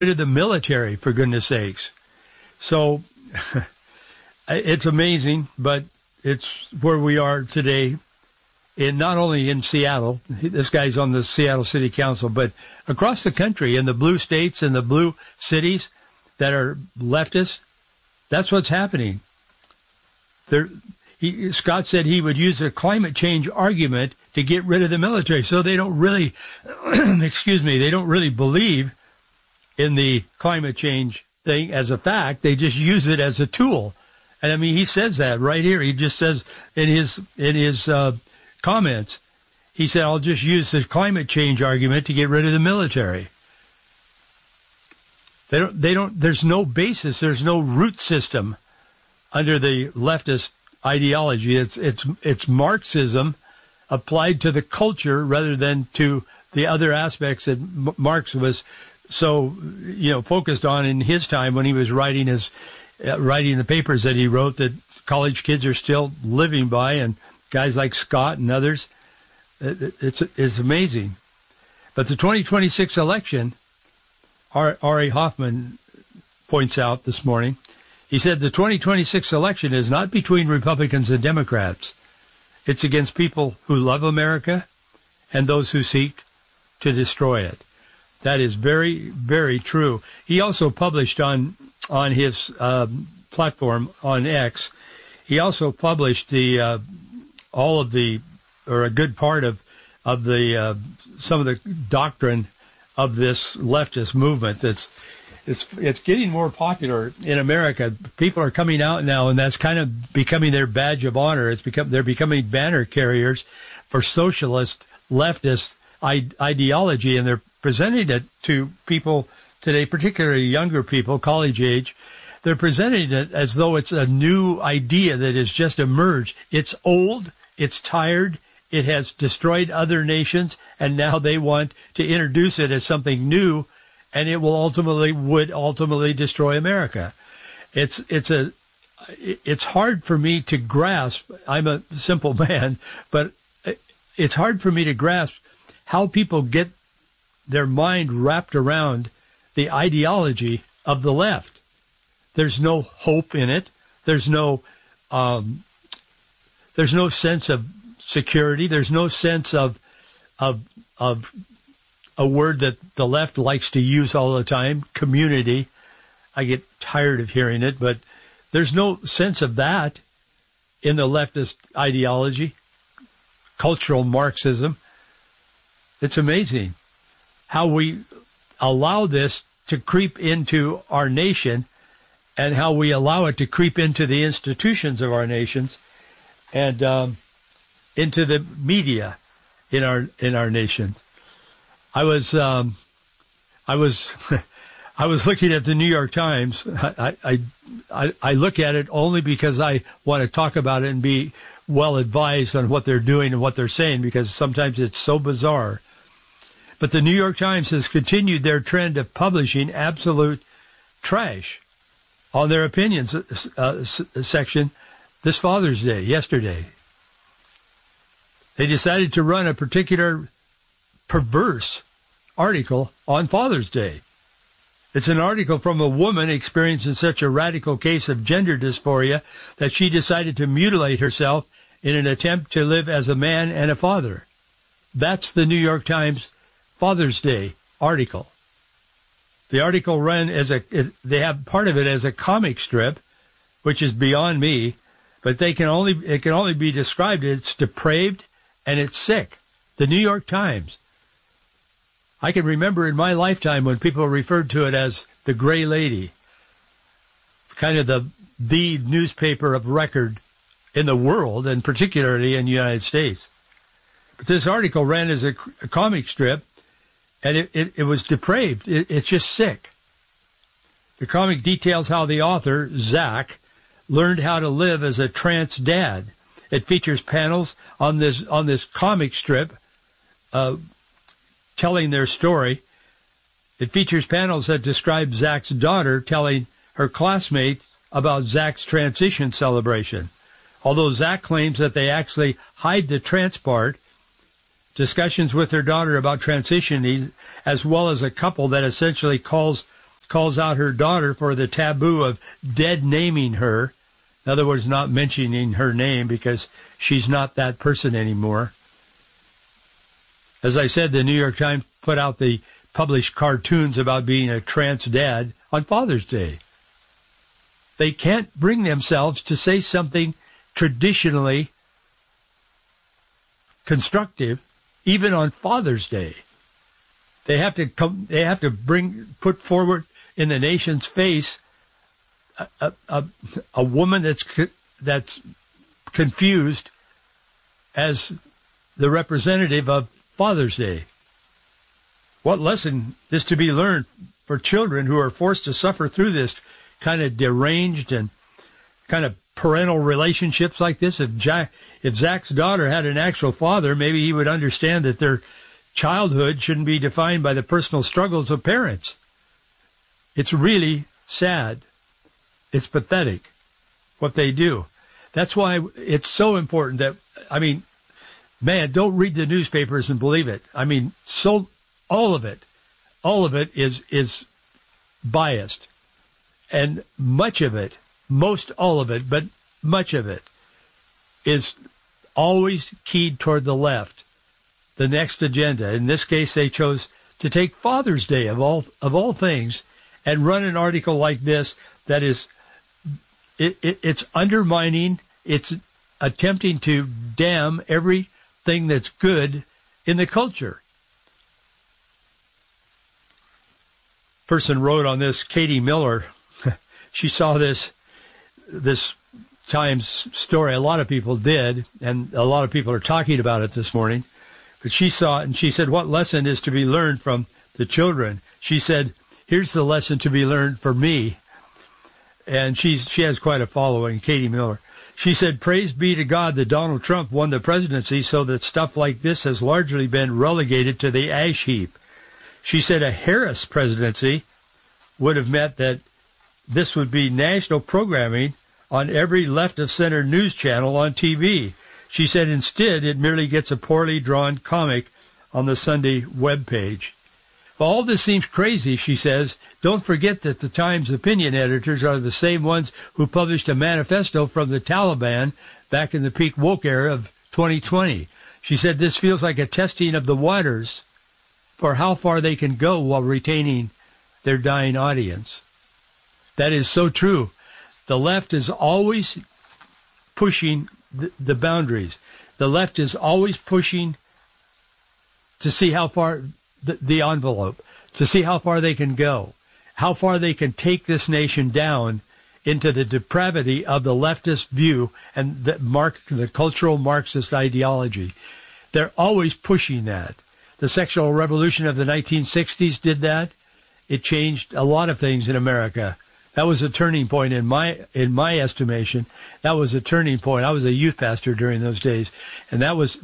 rid of the military, for goodness sakes. So it's amazing, but it's where we are today, not only in Seattle. This guy's on the Seattle City Council, but across the country, in the blue states and the blue cities that are leftist. That's what's happening. Scott said he would use a climate change argument to get rid of the military. So they don't really, they don't really believe in the climate change thing as a fact. They just use it as a tool. And I mean, he says that right here. He just says in his comments, he said, I'll just use the climate change argument to get rid of the military. There's no basis. There's no root system under the leftist ideology. It's Marxism applied to the culture rather than to the other aspects that Marx was so, focused on in his time when he was writing the papers that he wrote that college kids are still living by, and guys like Scott and others. It's amazing. But the 2026 election, Ari Hoffman points out this morning, he said the 2026 election is not between Republicans and Democrats. It's against people who love America and those who seek to destroy it. That is very, very true. He also published on his platform on X, he also published a good part of some of the doctrine of this leftist movement. It's getting more popular in America. People are coming out now, and that's kind of becoming their badge of honor. They're becoming banner carriers for socialist leftist ideology, and they're presenting it to people today, particularly younger people, college age. They're presenting it as though it's a new idea that has just emerged. It's old, it's tired, it has destroyed other nations, and now they want to introduce it as something new, and it would ultimately destroy America. It's hard for me to grasp. I'm a simple man, but it's hard for me to grasp how people get their mind wrapped around the ideology of the left. There's no hope in it. There's no sense of security. There's no sense of a word that the left likes to use all the time, community. I get tired of hearing it, but there's no sense of that in the leftist ideology, cultural Marxism. It's amazing how we allow this to creep into our nation and how we allow it to creep into the institutions of our nations and into the media in our nation. I was looking at the New York Times. I look at it only because I want to talk about it and be well advised on what they're doing and what they're saying, because sometimes it's so bizarre. But the New York Times has continued their trend of publishing absolute trash on their opinions section this Father's Day, yesterday. They decided to run a particular perverse article on Father's Day. It's an article from a woman experiencing such a radical case of gender dysphoria that she decided to mutilate herself in an attempt to live as a man and a father. That's the New York Times Father's Day article. The article ran they have part of it as a comic strip, which is beyond me, but it can only be described as it's depraved and it's sick. The New York Times. I can remember in my lifetime when people referred to it as the Gray Lady, kind of the newspaper of record in the world, and particularly in the United States. But this article ran as a comic strip, and it was depraved. It's just sick. The comic details how the author, Zach, learned how to live as a trans dad. It features panels on this comic strip telling their story. It features panels that describe Zach's daughter telling her classmates about Zach's transition celebration. Although Zach claims that they actually hide the trans part, discussions with her daughter about transitioning, as well as a couple that essentially calls calls out her daughter for the taboo of dead naming her. In other words, not mentioning her name because she's not that person anymore. As I said, the New York Times put out the published cartoons about being a trance dad on Father's Day. They can't bring themselves to say something traditionally constructive, even on Father's Day. They have to put forward in the nation's face a woman that's confused as the representative of Father's Day. What lesson is to be learned for children who are forced to suffer through this kind of deranged and kind of parental relationships like this? If Zach's daughter had an actual father, maybe he would understand that their childhood shouldn't be defined by the personal struggles of parents. It's really sad. It's pathetic what they do. That's why it's so important that, man, don't read the newspapers and believe it. All of it is biased. And much of it, most all of it, but much of it is always keyed toward the left, the next agenda. In this case, they chose to take Father's Day of all things and run an article like this that is, it's undermining, it's attempting to damn everything that's good in the culture. Person wrote on this, Katie Miller. She saw this Times story. A lot of people did, and a lot of people are talking about it this morning. But she saw it, and she said, what lesson is to be learned from the children? She said, here's the lesson to be learned for me. And she has quite a following, Katie Miller. She said, praise be to God that Donald Trump won the presidency so that stuff like this has largely been relegated to the ash heap. She said a Harris presidency would have meant that this would be national programming on every left-of-center news channel on TV. She said instead it merely gets a poorly drawn comic on the Sunday webpage. Well, all this seems crazy, she says. Don't forget that the Times opinion editors are the same ones who published a manifesto from the Taliban back in the peak woke era of 2020. She said this feels like a testing of the waters for how far they can go while retaining their dying audience. That is so true. The left is always pushing the boundaries. The left is always pushing to see how far the envelope, to see how far they can go, how far they can take this nation down into the depravity of the leftist view and the cultural Marxist ideology. They're always pushing that. The sexual revolution of the 1960s did that. It changed a lot of things in America. That was a turning point in my estimation. That was a turning point. I was a youth pastor during those days, and that was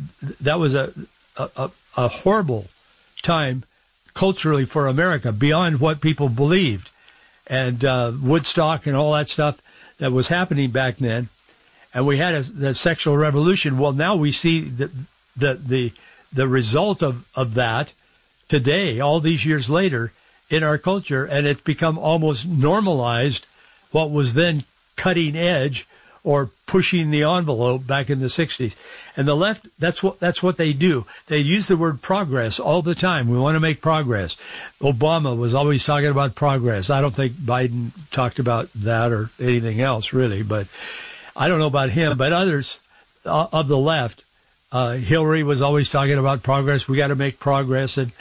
a horrible time culturally for America, beyond what people believed, and Woodstock and all that stuff that was happening back then. And we had the sexual revolution. Well, now we see the result of that today, all these years later, in our culture, and it's become almost normalized what was then cutting edge or pushing the envelope back in the 60s. And the left, that's what they do. They use the word progress all the time. We want to make progress. Obama was always talking about progress. I don't think Biden talked about that or anything else, really, but I don't know about him, but others of the left, Hillary was always talking about progress. We got to make progress. And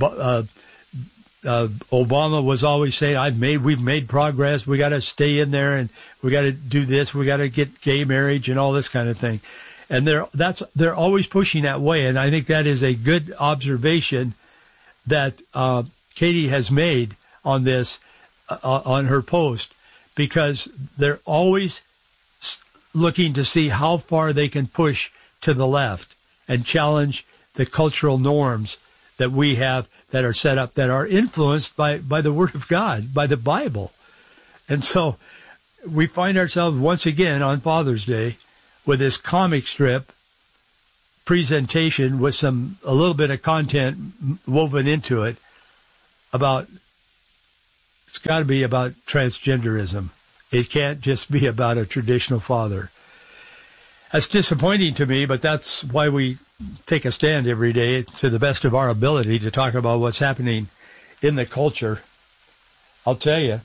Obama was always saying, we've made progress. We got to stay in there, and we got to do this. We got to get gay marriage and all this kind of thing. And they're always pushing that way. And I think that is a good observation that Katie has made on this, on her post, because they're always looking to see how far they can push to the left and challenge the cultural norms that we have that are set up, that are influenced by the Word of God, by the Bible. And so we find ourselves once again on Father's Day with this comic strip presentation with a little bit of content woven into it about It's got to be about transgenderism. It can't just be about a traditional father. That's disappointing to me, but that's why we take a stand every day to the best of our ability to talk about what's happening in the culture. I'll tell you,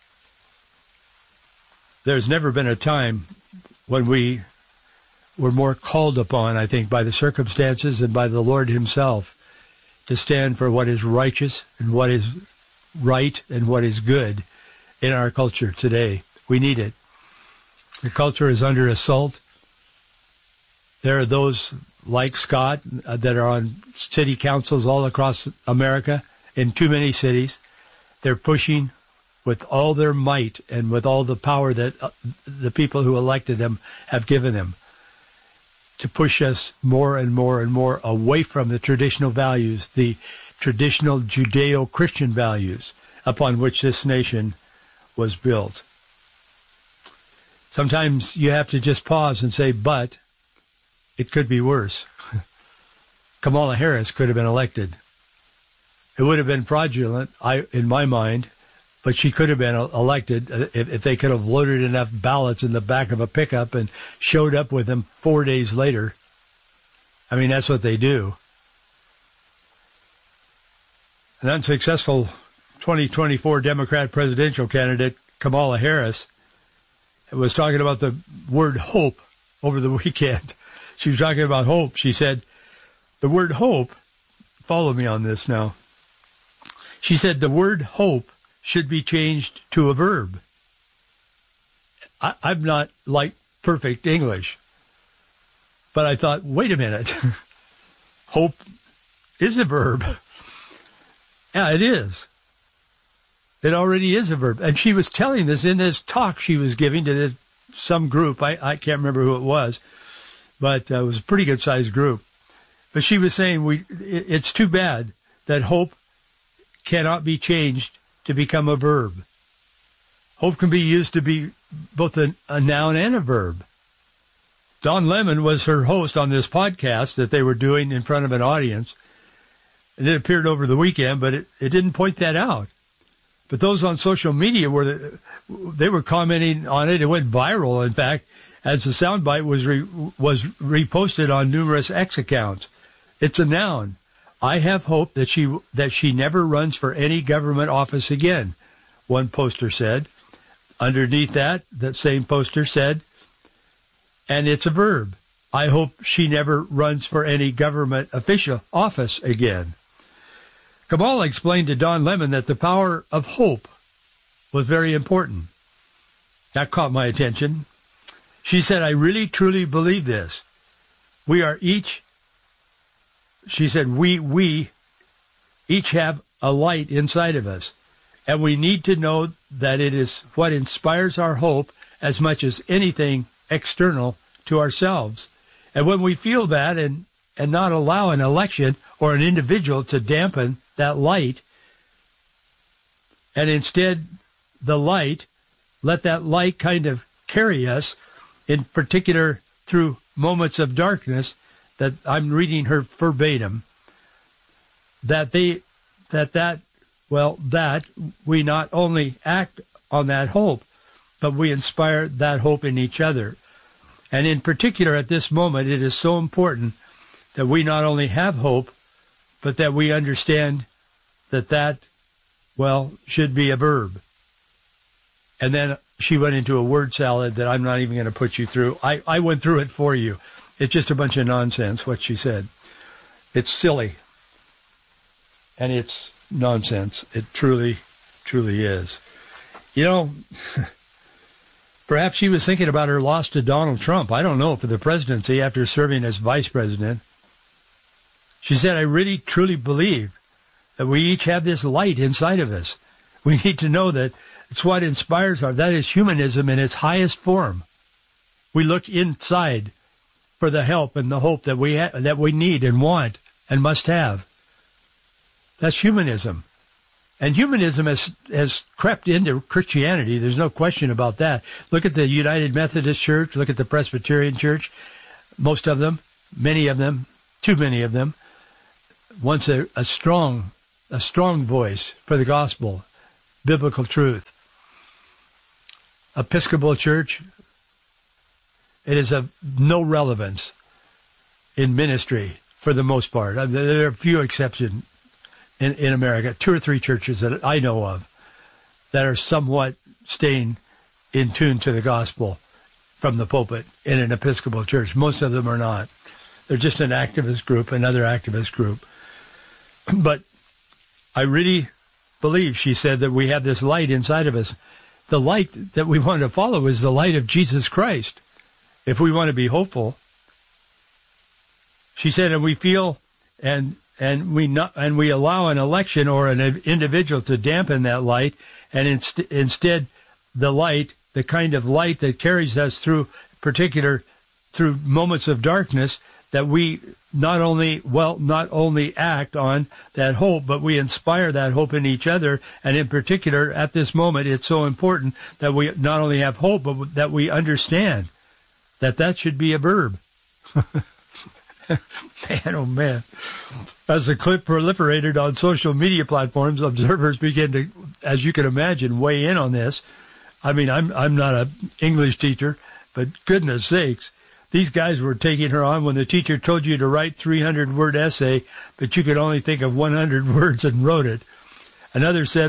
there's never been a time when we were more called upon, I think, by the circumstances and by the Lord himself to stand for what is righteous and what is right and what is good in our culture today. We need it. The culture is under assault. There are those like Scott that are on city councils all across America in too many cities. They're pushing with all their might and with all the power that the people who elected them have given them to push us more and more and more away from the traditional values, the traditional Judeo-Christian values upon which this nation was built. Sometimes you have to just pause and say, but it could be worse. Kamala Harris could have been elected. It would have been fraudulent, in my mind, but she could have been elected if they could have loaded enough ballots in the back of a pickup and showed up with them 4 days later. I mean, that's what they do. An unsuccessful 2024 Democrat presidential candidate, Kamala Harris, was talking about the word hope over the weekend. She was talking about hope. She said, the word hope, follow me on this now. She said the word hope should be changed to a verb. I'm not like perfect English, but I thought, wait a minute. Hope is a verb. Yeah, it is. It already is a verb. And she was telling this in this talk she was giving to some group. I can't remember who it was, but it was a pretty good-sized group. But she was saying it's too bad that hope cannot be changed to become a verb. Hope can be used to be both a noun and a verb. Don Lemon was her host on this podcast that they were doing in front of an audience. And it appeared over the weekend, but it didn't point that out. But those on social media they were commenting on it. It went viral, in fact, as the soundbite was reposted on numerous X accounts. It's a noun. I have hope that she never runs for any government office again, one poster said. Underneath that same poster said, and it's a verb. I hope she never runs for any government official office again. Kamala explained to Don Lemon that the power of hope was very important. That caught my attention. She said, I really, truly believe this. We are each, she said, we each have a light inside of us, and we need to know that it is what inspires our hope as much as anything external to ourselves. And when we feel that and not allow an election or an individual to dampen that light, and instead let that light kind of carry us, in particular through moments of darkness, that I'm reading her verbatim, that we not only act on that hope, but we inspire that hope in each other. And in particular at this moment, it is so important that we not only have hope, but that we understand that should be a verb. And then she went into a word salad that I'm not even going to put you through. I went through it for you. It's just a bunch of nonsense, what she said. It's silly. And it's nonsense. It truly, truly is. You know, perhaps she was thinking about her loss to Donald Trump. I don't know, for the presidency after serving as vice president. She said, I really, truly believe that we each have this light inside of us. We need to know that it's what inspires that is humanism in its highest form. We look inside for the help and the hope that we need and want and must have. That's humanism. And humanism has crept into Christianity. There's no question about that. Look at the United Methodist Church. Look at the Presbyterian Church. Most of them, many of them, too many of them, wants a strong voice for the gospel. biblical truth. Episcopal Church, it is of no relevance in ministry for the most part. There are a few exceptions in America, 2 or 3 churches that I know of that are somewhat staying in tune to the gospel from the pulpit in an Episcopal church. Most of them are not. They're just an activist group, another activist group. But I really believe, she said, that we have this light inside of us. The light that we want to follow is the light of Jesus Christ. If we want to be hopeful, she said, and we feel and we allow an election or an individual to dampen that light, and instead the light, the kind of light that carries us through moments of darkness, that we not only act on that hope, but we inspire that hope in each other. And in particular, at this moment, it's so important that we not only have hope, but that we understand that should be a verb. Man, oh man. As the clip proliferated on social media platforms, observers began to, as you can imagine, weigh in on this. I mean, I'm not an English teacher, but goodness sakes, these guys were taking her on when the teacher told you to write 300-word essay, but you could only think of 100 words and wrote it. Another said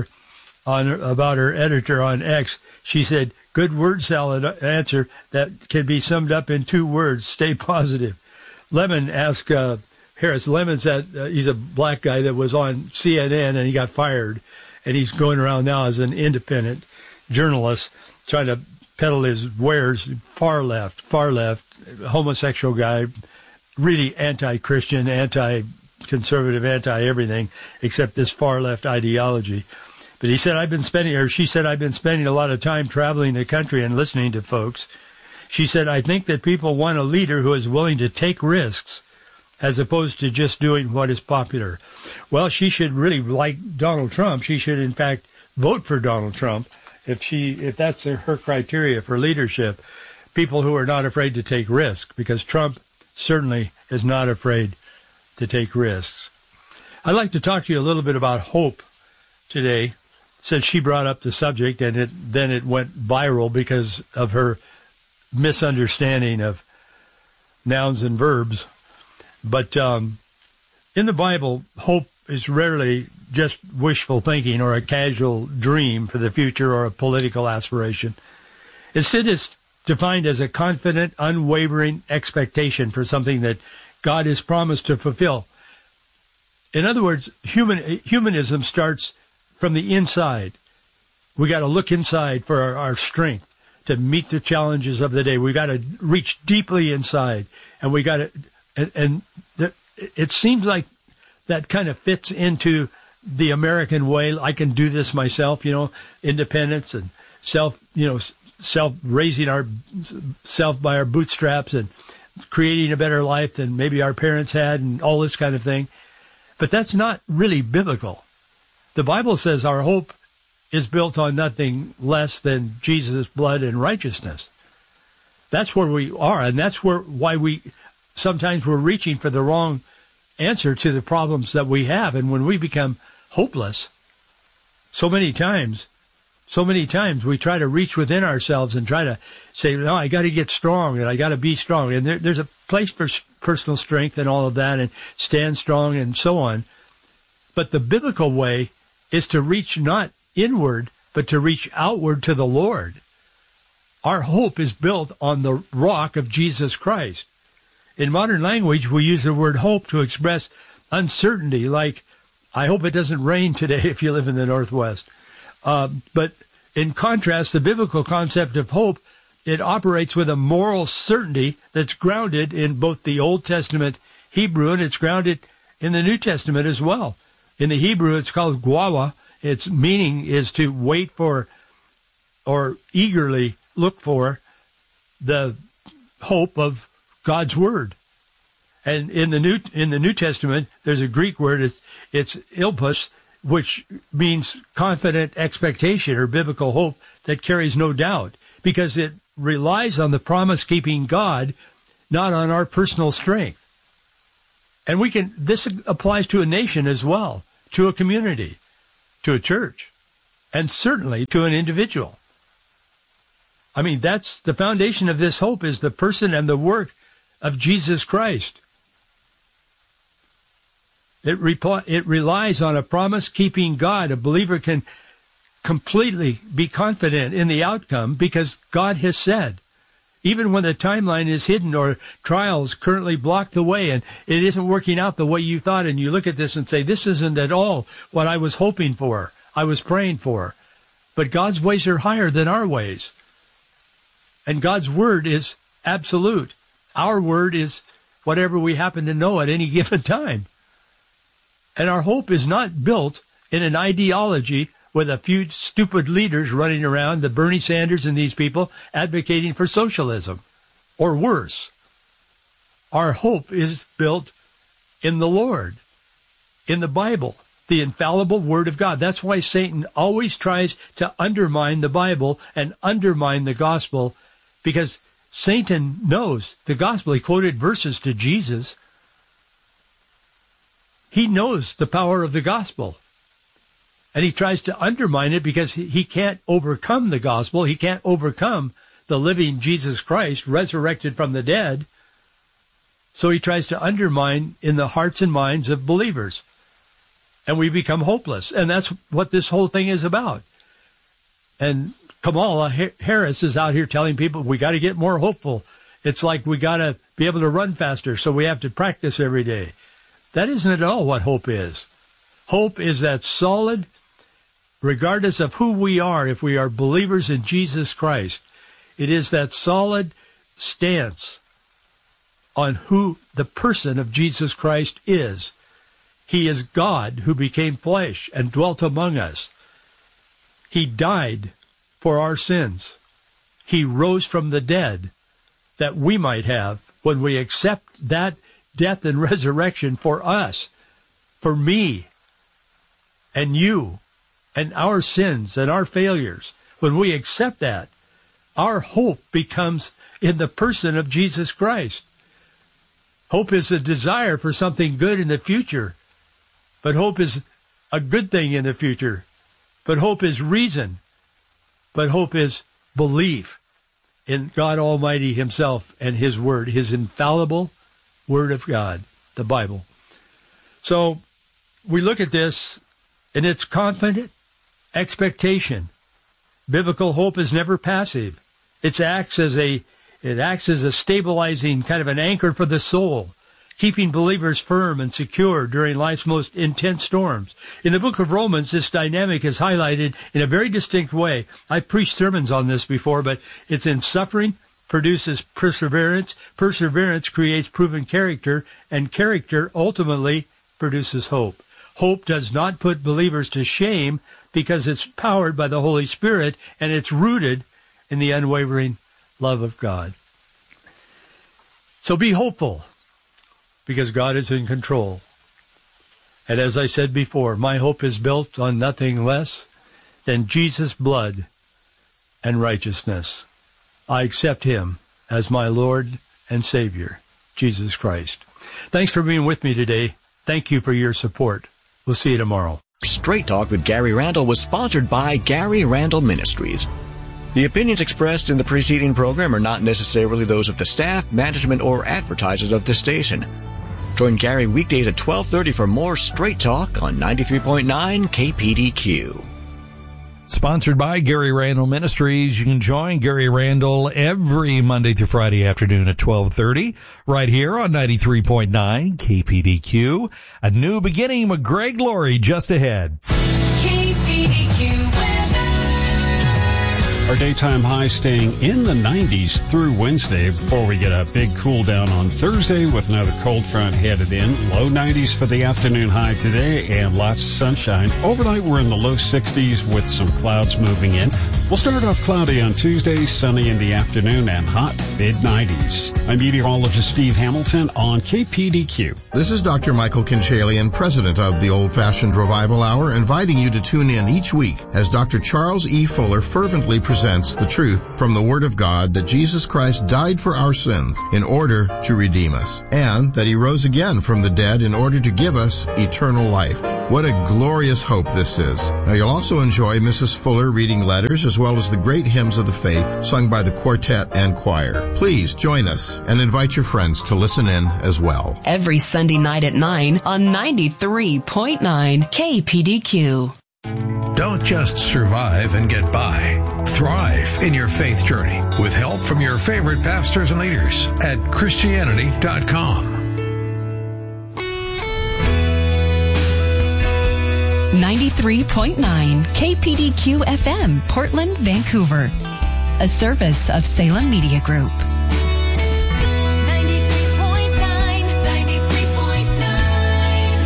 about her editor on X, she said, "Good word salad answer that can be summed up in 2 words, stay positive." Lemon asked Harris. Lemon said he's a black guy that was on CNN and he got fired, and he's going around now as an independent journalist trying to peddle his wares. Far left, homosexual guy, really anti-Christian, anti-conservative, anti-everything except this far left ideology. But she said, I've been spending a lot of time traveling the country and listening to folks. She said, I think that people want a leader who is willing to take risks as opposed to just doing what is popular. Well, she should really like Donald Trump. She should, in fact, vote for Donald Trump if that's her criteria for leadership. People who are not afraid to take risks, because Trump certainly is not afraid to take risks. I'd like to talk to you a little bit about hope today, since she brought up the subject, and then it went viral because of her misunderstanding of nouns and verbs. But in the Bible, hope is rarely just wishful thinking or a casual dream for the future or a political aspiration. Instead, it's defined as a confident, unwavering expectation for something that God has promised to fulfill. In other words, humanism starts from the inside. We got to look inside for our strength to meet the challenges of the day. We got to reach deeply inside, and we got to, it seems like that kind of fits into the American way. I can do this myself, independence and raising ourself by our bootstraps and creating a better life than maybe our parents had, and all this kind of thing. But that's not really biblical. The Bible says our hope is built on nothing less than Jesus' blood and righteousness. That's where we are, and that's why sometimes we're reaching for the wrong answer to the problems that we have. And when we become hopeless, so many times we try to reach within ourselves and try to say, no, I got to get strong and I got to be strong. And there's a place for personal strength and all of that, and stand strong and so on. But the biblical way is to reach not inward, but to reach outward to the Lord. Our hope is built on the rock of Jesus Christ. In modern language, we use the word hope to express uncertainty, like, I hope it doesn't rain today if you live in the Northwest. But in contrast, the biblical concept of hope, it operates with a moral certainty that's grounded in both the Old Testament Hebrew, and it's grounded in the New Testament as well. In the Hebrew, it's called guawa. Its meaning is to wait for or eagerly look for the hope of God's Word. And in the New Testament, there's a Greek word, it's ilpos, which means confident expectation or biblical hope that carries no doubt, because it relies on the promise-keeping God, not on our personal strength. And this applies to a nation as well, to a community, to a church. and certainly to an individual. I mean, that's the foundation of this hope, is the person and the work of Jesus Christ. It relies on a promise-keeping God. A believer can completely be confident in the outcome because God has said. Even when the timeline is hidden or trials currently block the way and it isn't working out the way you thought, and you look at this and say, this isn't at all what I was hoping for, I was praying for. But God's ways are higher than our ways. And God's word is absolute. Our word is whatever we happen to know at any given time. And our hope is not built in an ideology with a few stupid leaders running around, the Bernie Sanders and these people, advocating for socialism, or worse. Our hope is built in the Lord, in the Bible, the infallible Word of God. That's why Satan always tries to undermine the Bible and undermine the gospel, because Satan knows the gospel. He quoted verses to Jesus. He knows the power of the gospel. And he tries to undermine it because he can't overcome the gospel. He can't overcome the living Jesus Christ, resurrected from the dead. So he tries to undermine in the hearts and minds of believers. And we become hopeless. And that's what this whole thing is about. And Kamala Harris is out here telling people we got to get more hopeful. It's like we got to be able to run faster, so we have to practice every day. That isn't at all what hope is. Hope is that solid, regardless of who we are, if we are believers in Jesus Christ, it is that solid stance on who the person of Jesus Christ is. He is God who became flesh and dwelt among us. He died for our sins. He rose from the dead that we might have when we accept that death and resurrection for us, for me, and you, and our sins and our failures. When we accept that, our hope becomes in the person of Jesus Christ. Hope is a desire for something good in the future, but hope is a good thing in the future. But hope is reason, but hope is belief in God Almighty himself and his word, his infallible Word of God, the Bible. So we look at this, and it's confident expectation. Biblical hope is never passive. It acts as a stabilizing kind of an anchor for the soul, keeping believers firm and secure during life's most intense storms. In the book of Romans, this dynamic is highlighted in a very distinct way. I've preached sermons on this before, but it's in suffering produces perseverance, perseverance creates proven character, and character ultimately produces hope. Hope does not put believers to shame because it's powered by the Holy Spirit and it's rooted in the unwavering love of God. So be hopeful because God is in control. And as I said before, my hope is built on nothing less than Jesus' blood and righteousness. I accept him as my Lord and Savior, Jesus Christ. Thanks for being with me today. Thank you for your support. We'll see you tomorrow. Straight Talk with Gary Randall was sponsored by Gary Randall Ministries. The opinions expressed in the preceding program are not necessarily those of the staff, management, or advertisers of the station. Join Gary weekdays at 12:30 for more Straight Talk on 93.9 KPDQ. Sponsored by Gary Randall Ministries. You can join Gary Randall every Monday through Friday afternoon at 12:30 right here on 93.9 KPDQ. A new beginning with Greg Laurie just ahead. KPDQ weather. Our daytime high staying in the 90s through Wednesday before we get a big cool down on Thursday with another cold front headed in. Low 90s for the afternoon high today and lots of sunshine. Overnight we're in the low 60s with some clouds moving in. We'll start off cloudy on Tuesday, sunny in the afternoon and hot mid-90s. I'm meteorologist Steve Hamilton on KPDQ. This is Dr. Michael Kinchalian, president of the Old Fashioned Revival Hour, inviting you to tune in each week as Dr. Charles E. Fuller fervently presents the truth from the Word of God that Jesus Christ died for our sins in order to redeem us, and that He rose again from the dead in order to give us eternal life. What a glorious hope this is. Now, you'll also enjoy Mrs. Fuller reading letters as well as the great hymns of the faith sung by the quartet and choir. Please join us and invite your friends to listen in as well. Every Sunday night at 9 on 93.9 KPDQ. Don't just survive and get by. Thrive in your faith journey with help from your favorite pastors and leaders at Christianity.com. 93.9 KPDQ FM, Portland, Vancouver. A service of Salem Media Group. 93.9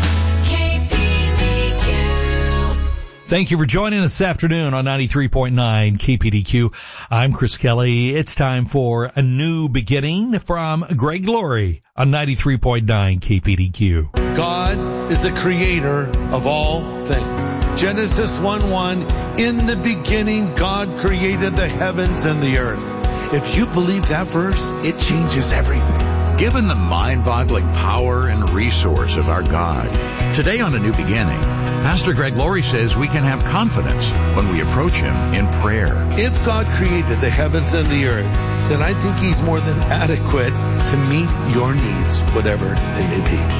KPDQ. Thank you for joining us this afternoon on 93.9 KPDQ. I'm Chris Kelly. It's time for a new beginning from Greg Laurie on 93.9 KPDQ. God is the creator of all things. Genesis 1:1, in the beginning, God created the heavens and the earth. If you believe that verse, it changes everything. Given the mind-boggling power and resource of our God, today on A New Beginning, Pastor Greg Laurie says we can have confidence when we approach Him in prayer. If God created the heavens and the earth, then I think He's more than adequate to meet your needs, whatever they may be.